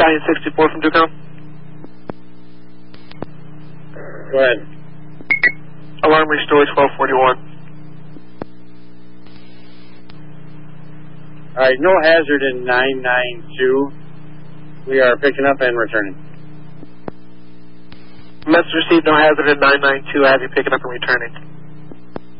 Battalion 64 from Ducom. Go ahead. Alarm restored 1241. All right, no hazard in 992. We are picking up and returning. Message received, no hazard in 992. I have you picking up and returning.